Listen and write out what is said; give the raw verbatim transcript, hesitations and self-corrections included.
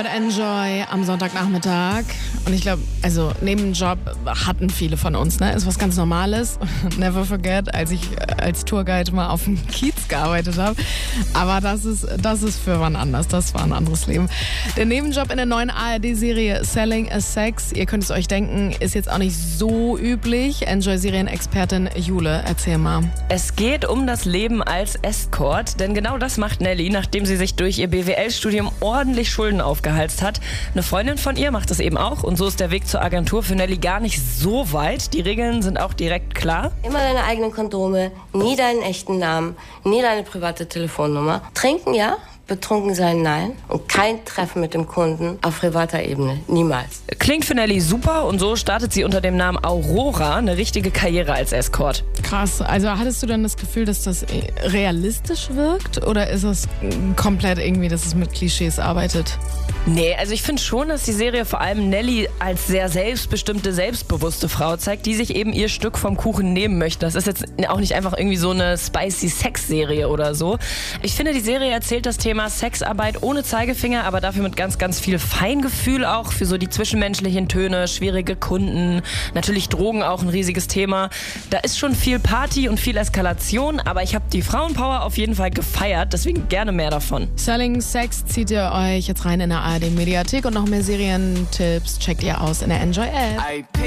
hört Enjoy am Sonntagnachmittag. Und ich glaube, also Nebenjob hatten viele von uns, ne? Ist was ganz Normales. Never forget, als ich als Tourguide mal auf dem Kiez gearbeitet habe. Aber das ist, das ist für wann anders. Das war ein anderes Leben. Der Nebenjob in der neuen A R D-Serie Selling a Sex, ihr könnt es euch denken, ist jetzt auch nicht so üblich. Enjoy-Serienexpertin Jule, erzähl mal. Es geht um das Leben als Escort, denn genau das macht Nelly, nachdem sie sich durch ihr B W L-Studium ordentlich Schulden aufgehalst hat. Eine Freundin von ihr macht das eben auch und so ist der Weg zur Agentur für Nelly gar nicht so weit. Die Regeln sind auch direkt klar. Immer deine eigenen Kondome, nie deinen echten Namen, nie deine private Telefonnummer. Trinken, ja? Betrunken sein, nein. Und kein Treffen mit dem Kunden auf privater Ebene. Niemals. Klingt für Nelly super und so startet sie unter dem Namen Aurora eine richtige Karriere als Escort. Krass. Also hattest du dann das Gefühl, dass das realistisch wirkt? Oder ist es komplett irgendwie, dass es mit Klischees arbeitet? Nee, also ich finde schon, dass die Serie vor allem Nelly als sehr selbstbestimmte, selbstbewusste Frau zeigt, die sich eben ihr Stück vom Kuchen nehmen möchte. Das ist jetzt auch nicht einfach irgendwie so eine spicy Sex-Serie oder so. Ich finde, die Serie erzählt das Thema Sexarbeit ohne Zeigefinger, aber dafür mit ganz, ganz viel Feingefühl auch für so die zwischenmenschlichen Töne, schwierige Kunden, natürlich Drogen auch ein riesiges Thema. Da ist schon viel Party und viel Eskalation, aber ich habe die Frauenpower auf jeden Fall gefeiert, deswegen gerne mehr davon. Selling Sex zieht ihr euch jetzt rein in der A R D-Mediathek und noch mehr Serientipps checkt ihr aus in der Enjoy-App.